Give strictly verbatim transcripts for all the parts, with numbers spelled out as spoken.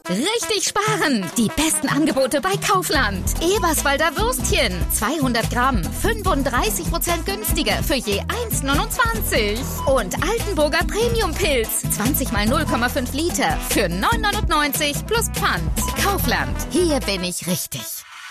Richtig sparen! Die besten Angebote bei Kaufland. Eberswalder Würstchen. zweihundert Gramm. fünfunddreißig Prozent günstiger für je eins neunundzwanzig. Und Altenburger Premium-Pilz. zwanzig mal null Komma fünf Liter für neun neunundneunzig plus Pfand. Kaufland. Hier bin ich richtig.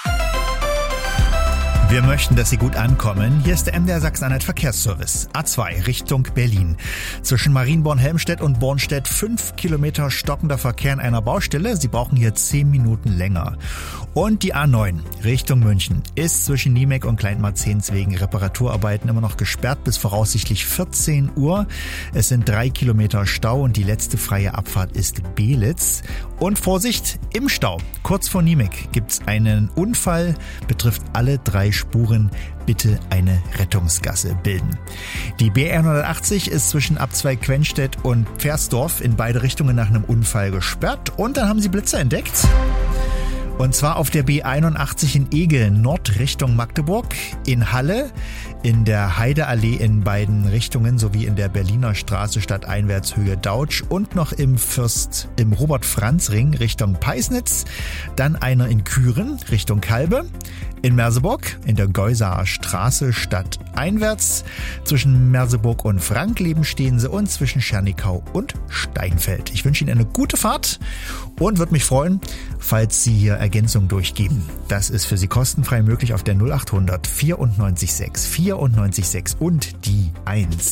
Wir möchten, dass Sie gut ankommen. Hier ist der M D R Sachsen-Anhalt Verkehrsservice. A zwei Richtung Berlin. Zwischen Marienborn-Helmstedt und Bornstedt fünf Kilometer stockender Verkehr in einer Baustelle. Sie brauchen hier zehn Minuten länger. Und die A neun Richtung München ist zwischen Niemek und Kleinmarzens wegen Reparaturarbeiten immer noch gesperrt bis voraussichtlich vierzehn Uhr. Es sind drei Kilometer Stau und die letzte freie Abfahrt ist Belitz. Und Vorsicht, im Stau. Kurz vor Niemek gibt's einen Unfall, betrifft alle drei Spuren. Bitte eine Rettungsgasse bilden. Die B hundertachtzig ist zwischen Abzweig Quenstedt und Pfersdorf in beide Richtungen nach einem Unfall gesperrt. Und dann haben sie Blitzer entdeckt. Und zwar auf der B einundachtzig in Egel, Nord Richtung Magdeburg, in Halle, in der Heideallee in beiden Richtungen sowie in der Berliner Straße stadteinwärts Höhe Dautsch und noch im Fürst, im Robert-Franz-Ring Richtung Peisnitz, dann einer in Küren Richtung Kalbe, in Merseburg, in der Geusaer Straße stadteinwärts, zwischen Merseburg und Frankleben stehen sie und zwischen Schernikau und Steinfeld. Ich wünsche Ihnen eine gute Fahrt und würde mich freuen, falls Sie hier Ergänzung durchgeben. Das ist für Sie kostenfrei möglich auf der null achthundert vierundneunzig sechs vierundneunzig sechs und die eins.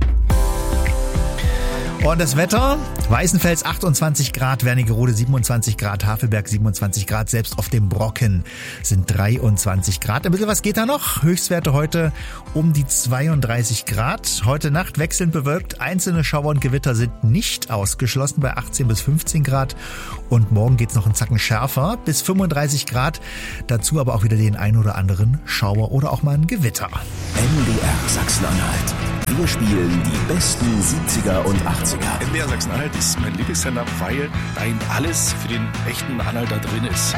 Und das Wetter, Weißenfels achtundzwanzig Grad, Wernigerode siebenundzwanzig Grad, Havelberg siebenundzwanzig Grad, selbst auf dem Brocken sind dreiundzwanzig Grad. Ein bisschen was geht da noch? Höchstwerte heute um die zweiunddreißig Grad. Heute Nacht wechselnd bewölkt, einzelne Schauer und Gewitter sind nicht ausgeschlossen bei achtzehn bis fünfzehn Grad. Und morgen geht's noch einen Zacken schärfer bis fünfunddreißig Grad. Dazu aber auch wieder den ein oder anderen Schauer oder auch mal ein Gewitter. M D R Sachsen-Anhalt. Wir spielen die besten siebziger und achtziger. M D R Sachsen-Anhalt ist mein Lieblingssender, weil ein alles für den echten Anhalter drin ist.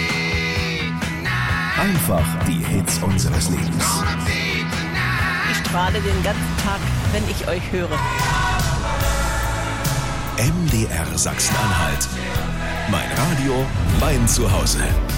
Einfach die Hits unseres Lebens. Ich strahle den ganzen Tag, wenn ich euch höre. M D R Sachsen-Anhalt. Mein Radio, mein Zuhause.